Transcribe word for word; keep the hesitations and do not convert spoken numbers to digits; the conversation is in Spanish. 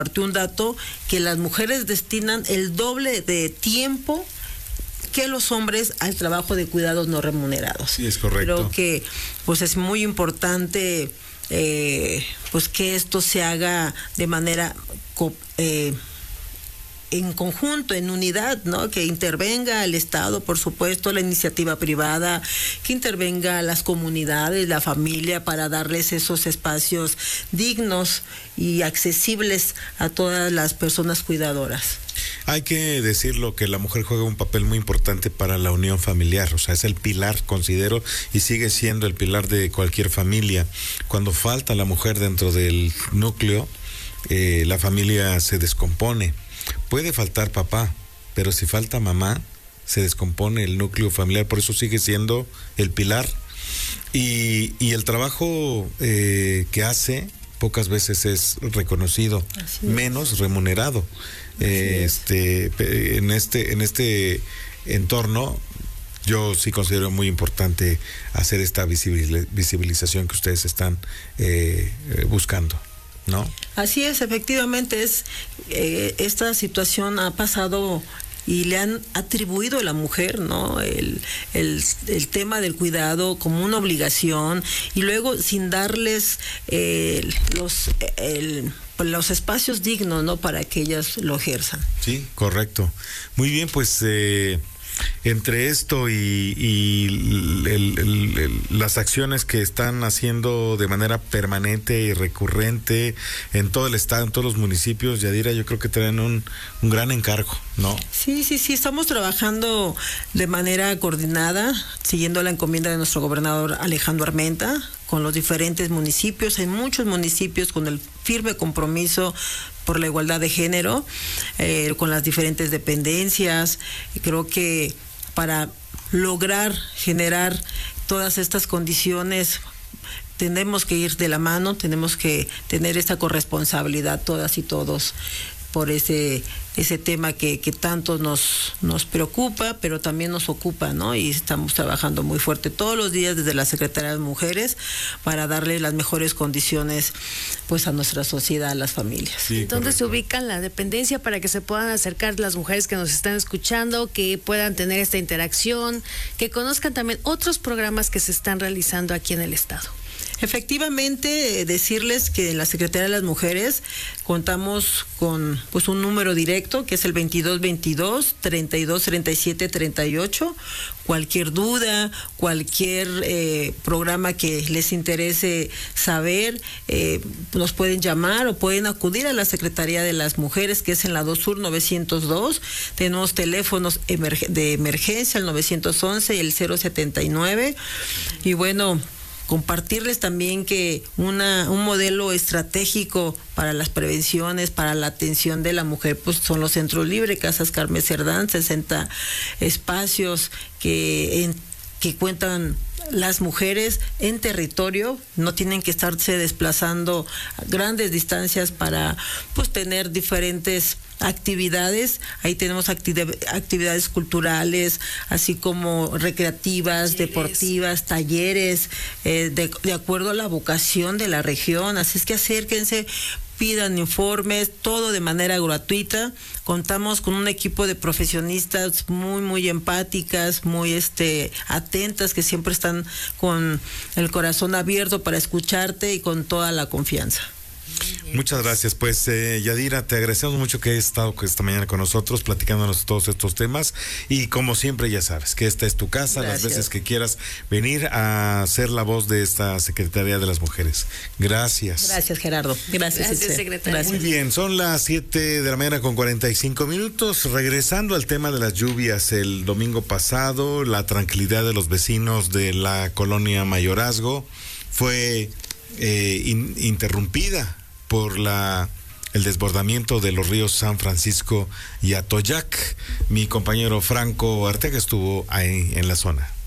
un dato que las mujeres destinan el doble de tiempo que los hombres al trabajo de cuidados no remunerados. Sí, es correcto. Creo que pues es muy importante eh, pues que esto se haga de manera eh, en conjunto, en unidad, ¿no? Que intervenga el Estado, por supuesto, la iniciativa privada, que intervenga las comunidades, la familia, para darles esos espacios dignos y accesibles a todas las personas cuidadoras. Hay que decirlo que la mujer juega un papel muy importante para la unión familiar, o sea, es el pilar, considero, y sigue siendo el pilar de cualquier familia. Cuando falta la mujer dentro del núcleo, eh, la familia se descompone. Puede faltar papá, pero si falta mamá, se descompone el núcleo familiar, por eso sigue siendo el pilar. Y, y el trabajo eh, que hace pocas veces es reconocido, es. menos remunerado. Eh, este, en este, en este entorno, yo sí considero muy importante hacer esta visibilización que ustedes están eh, buscando, ¿no? Así es, efectivamente es eh, esta situación ha pasado y le han atribuido a la mujer, ¿no? El, el, el tema del cuidado como una obligación, y luego sin darles eh, los el, los espacios dignos, ¿no? Para que ellas lo ejerzan. Sí, correcto. Muy bien, pues eh, entre esto y, y el, el, el, el, las acciones que están haciendo de manera permanente y recurrente en todo el estado, en todos los municipios, Yadira, yo creo que traen un, un gran encargo, ¿no? Sí, sí, sí, estamos trabajando de manera coordinada, siguiendo la encomienda de nuestro gobernador Alejandro Armenta, con los diferentes municipios. Hay muchos municipios con el firme compromiso por la igualdad de género, eh, con las diferentes dependencias. Creo que para lograr generar todas estas condiciones tenemos que ir de la mano, tenemos que tener esta corresponsabilidad todas y todos por ese ese tema que, que tanto nos, nos preocupa, pero también nos ocupa, ¿no? Y estamos trabajando muy fuerte todos los días desde la Secretaría de Mujeres para darle las mejores condiciones pues a nuestra sociedad, a las familias. Sí, ¿dónde se ubica la dependencia para que se puedan acercar las mujeres que nos están escuchando, que puedan tener esta interacción, que conozcan también otros programas que se están realizando aquí en el estado? Efectivamente, decirles que en la Secretaría de las Mujeres contamos con pues un número directo que es el veintidós veintidós, treinta y dos treinta y siete treinta y ocho. Cualquier duda, cualquier eh, programa que les interese saber, eh, nos pueden llamar o pueden acudir a la Secretaría de las Mujeres, que es en la dos Sur novecientos dos. Tenemos teléfonos emerg- de emergencia, el novecientos once y el cero setenta y nueve. Y bueno, compartirles también que una un modelo estratégico para las prevenciones, para la atención de la mujer, pues son los centros libres, Casas Carmen Cerdán, sesenta espacios que en, que cuentan las mujeres en territorio, no tienen que estarse desplazando a grandes distancias para pues tener diferentes actividades. Ahí tenemos acti- actividades culturales, así como recreativas, talleres. deportivas, talleres, eh, de, de acuerdo a la vocación de la región. Así es que acérquense, pidan informes, todo de manera gratuita. Contamos con un equipo de profesionistas muy, muy empáticas, muy este atentas, que siempre están con el corazón abierto para escucharte y con toda la confianza. Muchas gracias, pues eh, Yadira, te agradecemos mucho que hayas estado esta mañana con nosotros platicándonos todos estos temas, y como siempre ya sabes que esta es tu casa. Gracias. Las veces que quieras venir a ser la voz de esta Secretaría de las Mujeres. Gracias. Gracias, Gerardo. Gracias, Gracias, secretaria. Muy bien, son las siete de la mañana con cuarenta y cinco minutos. Regresando al tema de las lluvias, el domingo pasado la tranquilidad de los vecinos de la colonia Mayorazgo fue eh, in, interrumpida por la el desbordamiento de los ríos San Francisco y Atoyac. Mi compañero Franco Arteaga estuvo ahí en la zona.